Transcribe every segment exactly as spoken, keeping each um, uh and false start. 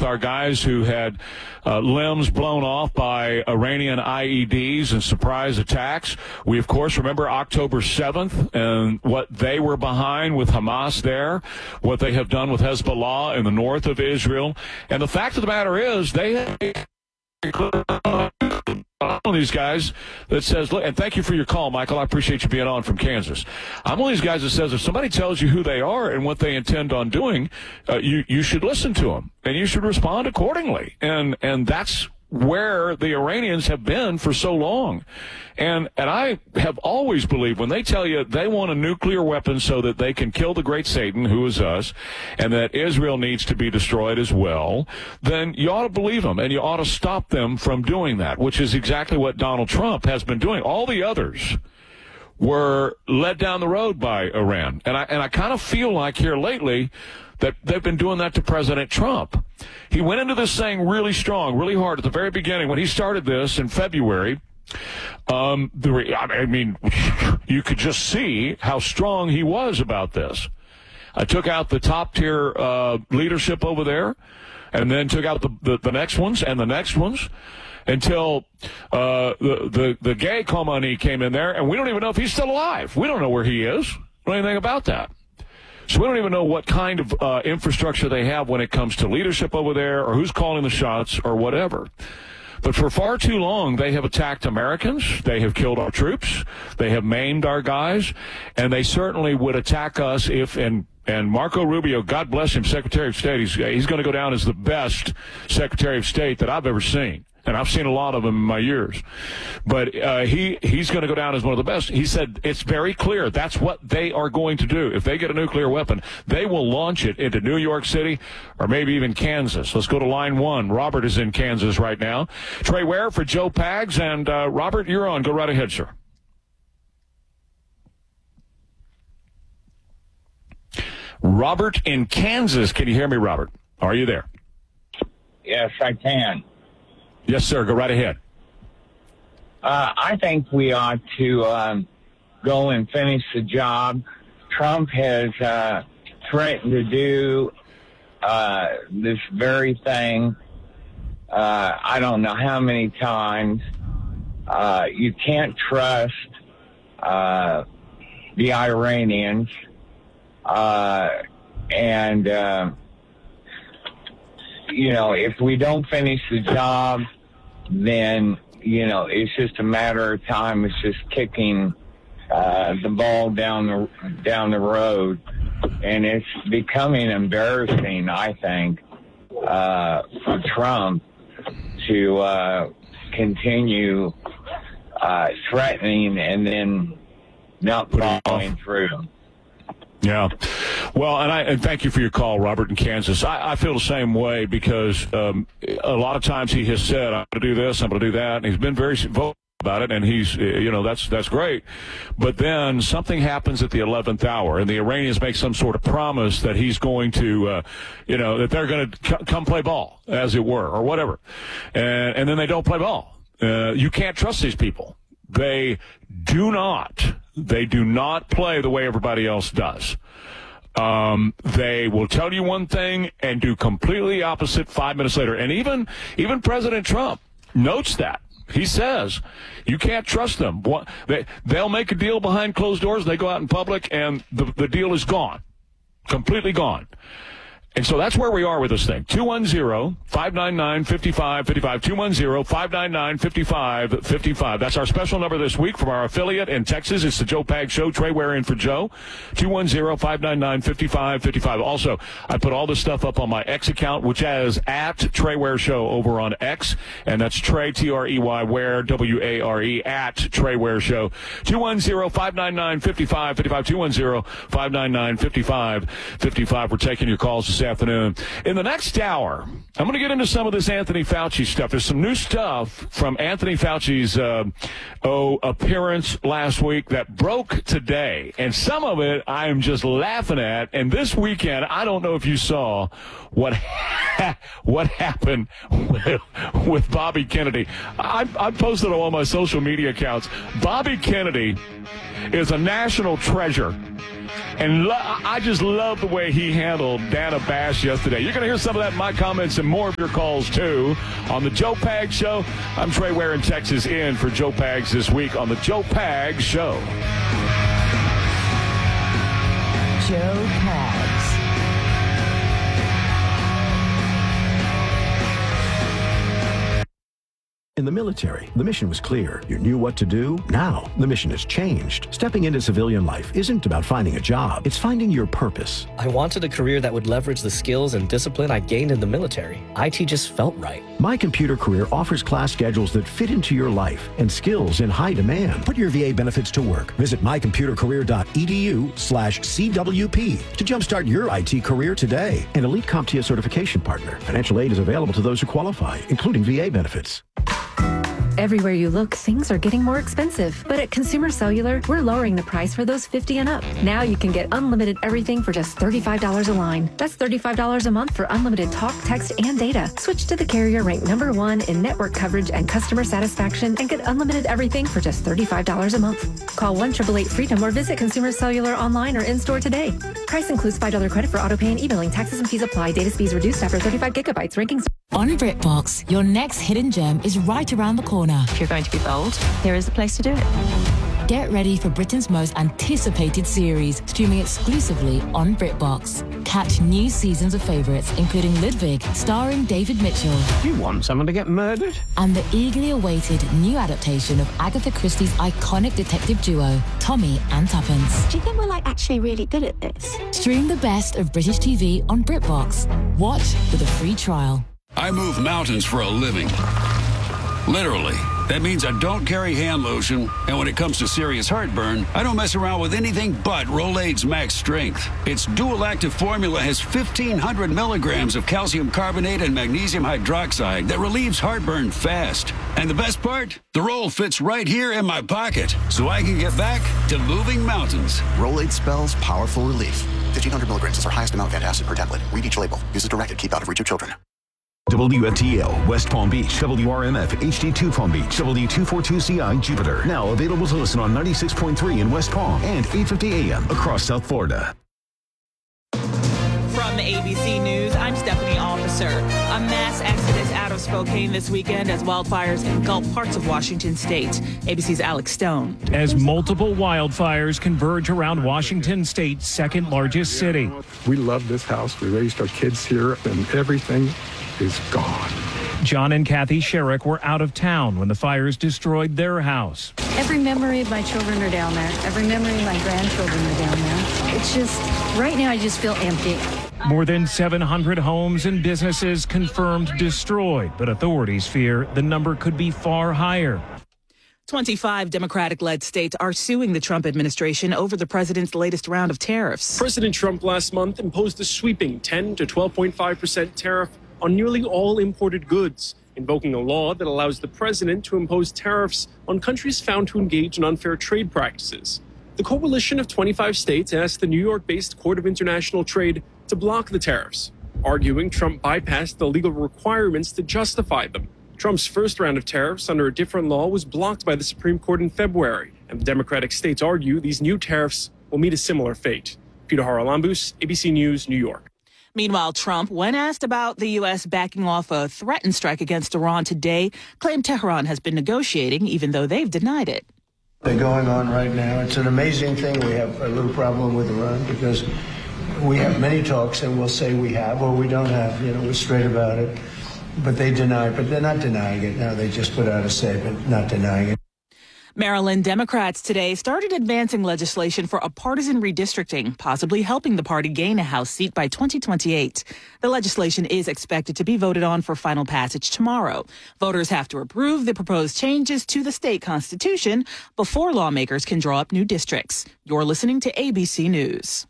our guys who had uh, limbs blown off by Iranian I E Ds and surprise attacks. We, of course, remember October seventh and what they were behind with Hamas there, what they have done with Hezbollah in the north of Israel. And the fact of the matter is they one of these guys that says, look, and thank you for your call, Michael. I appreciate you being on from Kansas. I'm one of these guys that says if somebody tells you who they are and what they intend on doing, uh, you, you should listen to them and you should respond accordingly. And, and that's where the Iranians have been for so long. And and I have always believed when they tell you they want a nuclear weapon so that they can kill the great Satan, who is us, and that Israel needs to be destroyed as well, then you ought to believe them and you ought to stop them from doing that, which is exactly what Donald Trump has been doing. All the others were led down the road by Iran. And I and I kind of feel like here lately that they've been doing that to President Trump. He went into this thing really strong, really hard at the very beginning. When he started this in February, um, the, I mean, you could just see how strong he was about this. I took out the top-tier uh, leadership over there and then took out the, the, the next ones and the next ones until uh, the, the, the gay Khamenei came in there, and we don't even know if he's still alive. We don't know where he is. We don't know anything about that. So we don't even know what kind of uh, infrastructure they have when it comes to leadership over there or who's calling the shots or whatever. But for far too long, they have attacked Americans. They have killed our troops. They have maimed our guys. And they certainly would attack us if, and, and Marco Rubio, God bless him, Secretary of State, he's, he's going to go down as the best Secretary of State that I've ever seen. And I've seen a lot of them in my years. But uh, he he's going to go down as one of the best. He said it's very clear that's what they are going to do. If they get a nuclear weapon, they will launch it into New York City or maybe even Kansas. Let's go to line one. Robert is in Kansas right now. Trey Ware for Joe Pags. And uh, Robert, you're on. Go right ahead, sir. Robert in Kansas. Can you hear me, Robert? Are you there? Yes, I can. Yes, sir. Go right ahead. Uh, I think we ought to um, go and finish the job. Trump has uh, threatened to do uh, this very thing. Uh, I don't know how many times. Uh, you can't trust uh, the Iranians. Uh, and, uh, you know, if we don't finish the job, then, you know, it's just a matter of time. It's just kicking uh, the ball down the down the road. And it's becoming embarrassing, I think, uh, for Trump to uh, continue uh, threatening and then not following through. Yeah. Well, and I and thank you for your call, Robert in Kansas. I, I feel the same way because um, a lot of times he has said, I'm going to do this, I'm going to do that, and he's been very vocal about it, and he's, you know, that's that's great. But then something happens at the eleventh hour, and the Iranians make some sort of promise that he's going to, uh, you know, that they're going to c- come play ball, as it were, or whatever. And, and then they don't play ball. Uh, you can't trust these people. They do not. They do not play the way everybody else does. Um, they will tell you one thing and do completely opposite five minutes later. And even even President Trump notes that. He says, you can't trust them. They, they'll make a deal behind closed doors. They go out in public, and the, the deal is gone, completely gone. And so that's where we are with this thing. two one zero, five nine nine, five five five five. two one zero, five nine nine, five five five five. That's our special number this week from our affiliate in Texas. It's the Joe Pags Show. Trey Ware in for Joe. two one zero, five nine nine, five five five five. Also, I put all this stuff up on my X account, which is at Trey Ware Show over on X. And that's Trey, T R E Y, Ware, W A R E, at Trey Ware Show. two one zero, five nine nine, five five five five. two one zero, five nine nine, five five five five. We're taking your calls this afternoon. In the next hour, I'm going to get into some of this Anthony Fauci stuff. There's some new stuff from Anthony Fauci's uh, oh, appearance last week that broke today. And some of it I am just laughing at. And this weekend, I don't know if you saw what ha- what happened with, with Bobby Kennedy. I, I posted on all my social media accounts. Bobby Kennedy is a national treasure. And lo- I just love the way he handled Dana Bash yesterday. You're going to hear some of that in my comments and more of your calls, too, on the Joe Pags Show. I'm Trey Ware in Texas, in for Joe Pags this week on the Joe Pags Show. Joe Pags. In the military, the mission was clear. You knew what to do. Now, the mission has changed. Stepping into civilian life isn't about finding a job. It's finding your purpose. I wanted a career that would leverage the skills and discipline I gained in the military. I T just felt right. My Computer Career offers class schedules that fit into your life and skills in high demand. Put your V A benefits to work. Visit mycomputercareer.edu slash CWP to jumpstart your I T career today. An elite CompTIA certification partner. Financial aid is available to those who qualify, including V A benefits. Everywhere you look, things are getting more expensive. But at Consumer Cellular, we're lowering the price for those fifty and up. Now you can get unlimited everything for just thirty-five dollars a line. That's thirty-five dollars a month for unlimited talk, text, and data. Switch to the carrier ranked number one in network coverage and customer satisfaction and get unlimited everything for just thirty-five dollars a month. Call one eight eight eight freedom or visit Consumer Cellular online or in-store today. Price includes five dollars credit for auto pay and e-billing. Taxes and fees apply. Data speeds reduced after thirty-five gigabytes. Rankings. On BritBox, your next hidden gem is right around the corner. If you're going to be bold, here is the place to do it. Get ready for Britain's most anticipated series, streaming exclusively on BritBox. Catch new seasons of favourites, including Ludwig, starring David Mitchell. You want someone to get murdered? And the eagerly awaited new adaptation of Agatha Christie's iconic detective duo, Tommy and Tuppence. Do you think we're like actually really good at this? Stream the best of British T V on BritBox. Watch with a free trial. I move mountains for a living. Literally. That means I don't carry hand lotion, and when it comes to serious heartburn, I don't mess around with anything but Rolaids Max Strength. Its dual active formula has fifteen hundred milligrams of calcium carbonate and magnesium hydroxide that relieves heartburn fast. And the best part? The roll fits right here in my pocket, so I can get back to moving mountains. Rolaids spells powerful relief. fifteen hundred milligrams is our highest amount of antacid per tablet. Read each label. Use as directed. Keep out of reach of children. W F T L, West Palm Beach, W R M F, H D two Palm Beach, W two forty-two C I, Jupiter. Now available to listen on ninety-six point three in West Palm and eight fifty A M across South Florida. From A B C News, I'm Stephanie Officer. A mass exodus out of Spokane this weekend as wildfires engulf parts of Washington state. A B C's Alex Stone. As multiple wildfires converge around Washington state's second largest city. We love this house. We raised our kids here, and everything is gone. John and Kathy Sherrick were out of town when the fires destroyed their house. Every memory of my children are down there. Every memory of my grandchildren are down there. It's just, right now I just feel empty. More than seven hundred homes and businesses confirmed destroyed, but authorities fear the number could be far higher. twenty-five Democratic-led states are suing the Trump administration over the president's latest round of tariffs. President Trump last month imposed a sweeping ten to twelve point five percent tariff on nearly all imported goods, invoking a law that allows the president to impose tariffs on countries found to engage in unfair trade practices. The coalition of twenty-five states asked the New York-based Court of International Trade to block the tariffs, arguing Trump bypassed the legal requirements to justify them. Trump's first round of tariffs under a different law was blocked by the Supreme Court in February, and the Democratic states argue these new tariffs will meet a similar fate. Peter Haralambous, A B C News, New York. Meanwhile, Trump, when asked about the U S backing off a threatened strike against Iran today, claimed Tehran has been negotiating, even though they've denied it. They're going on right now. It's an amazing thing. We have a little problem with Iran because we have many talks and we'll say we have or we don't have. You know, we're straight about it. But they deny, but they're not denying it now. They just put out a statement not denying it. Maryland Democrats today started advancing legislation for a partisan redistricting, possibly helping the party gain a House seat by twenty twenty-eight. The legislation is expected to be voted on for final passage tomorrow. Voters have to approve the proposed changes to the state constitution before lawmakers can draw up new districts. You're listening to A B C News.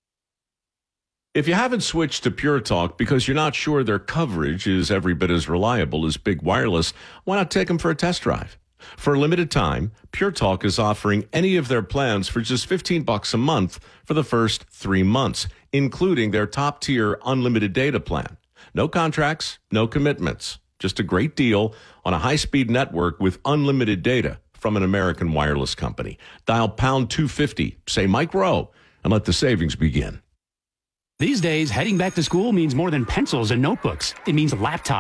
If you haven't switched to Pure Talk because you're not sure their coverage is every bit as reliable as Big Wireless, why not take them for a test drive? For a limited time, Pure Talk is offering any of their plans for just fifteen bucks a month for the first three months, including their top-tier unlimited data plan. No contracts, no commitments, just a great deal on a high-speed network with unlimited data from an American wireless company. Dial pound two fifty, say Mike Rowe, and let the savings begin. These days, heading back to school means more than pencils and notebooks. It means laptops.